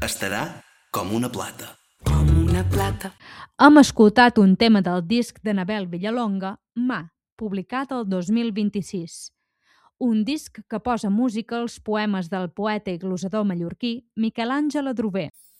estarà com una plata. Com una plata. Hem escoltat un tema del disc de Nabel Villalonga, Mà, publicat el 2026. Un disc que posa música als poemes del poeta i glosador mallorquí Miquel Àngel Adrover.